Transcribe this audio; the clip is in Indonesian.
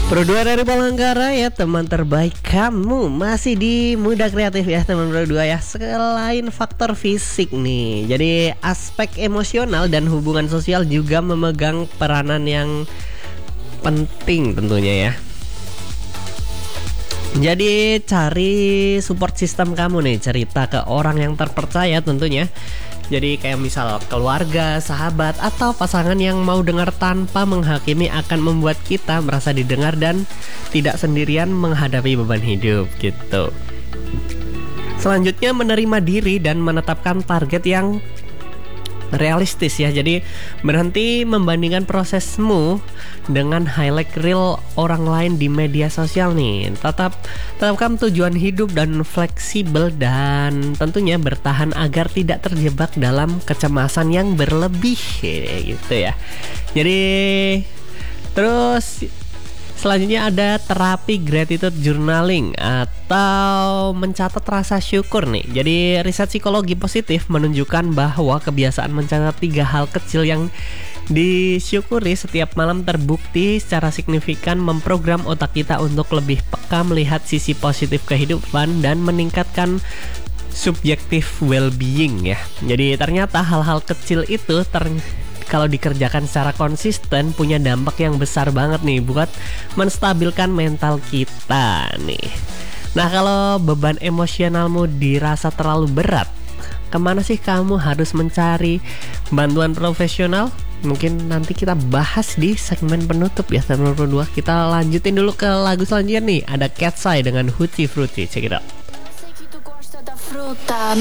Berdua dari Palangkaraya ya, teman terbaik kamu. Masih di Muda Kreatif ya teman berdua ya. Selain faktor fisik nih, jadi aspek emosional dan hubungan sosial juga memegang peranan yang penting tentunya ya. Jadi cari support system kamu nih, cerita ke orang yang terpercaya tentunya. Jadi kayak misal keluarga, sahabat, atau pasangan yang mau dengar tanpa menghakimi akan membuat kita merasa didengar dan tidak sendirian menghadapi beban hidup gitu. Selanjutnya menerima diri dan menetapkan target yang realistis ya. Jadi berhenti membandingkan prosesmu dengan highlight reel orang lain di media sosial nih. Tetapkan tujuan hidup dan fleksibel dan tentunya bertahan agar tidak terjebak dalam kecemasan yang berlebih gitu ya. Jadi terus selanjutnya ada terapi gratitude journaling atau mencatat rasa syukur nih. Jadi riset psikologi positif menunjukkan bahwa kebiasaan mencatat 3 hal kecil yang disyukuri setiap malam terbukti secara signifikan memprogram otak kita untuk lebih peka melihat sisi positif kehidupan dan meningkatkan subjektif well-being ya. Jadi ternyata hal-hal kecil itu kalau dikerjakan secara konsisten punya dampak yang besar banget nih buat menstabilkan mental kita nih. Nah kalau beban emosionalmu dirasa terlalu berat, kemana sih kamu harus mencari bantuan profesional? Mungkin nanti kita bahas di segmen penutup ya teman-teman berdua. Kita lanjutin dulu ke lagu selanjutnya nih. Ada Cat's Eye dengan Hootie Fruity. Check it out.